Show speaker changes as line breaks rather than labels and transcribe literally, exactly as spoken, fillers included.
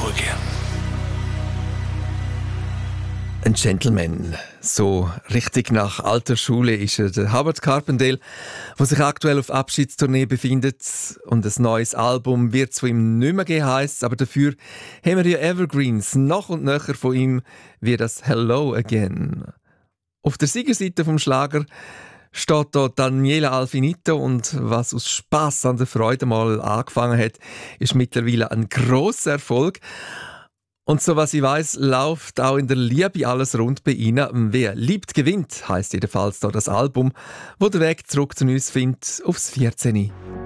Again.
Ein Gentleman, so richtig nach alter Schule ist er, der Howard Carpendale, der sich aktuell auf Abschiedstournee befindet und ein neues Album wird es von ihm nicht mehr geben, heisst, aber dafür haben wir ja Evergreens noch und nöcher von ihm wie das Hello Again. Auf der Siegerseite vom Schlager steht da Daniela Alfinito und was aus Spass an der Freude mal angefangen hat, ist mittlerweile ein grosser Erfolg. Und so was ich weiss, läuft auch in der Liebe alles rund bei ihnen. Wer liebt, gewinnt, heisst jedenfalls da das Album, wo der Weg zurück zu uns findet, aufs vierzehn.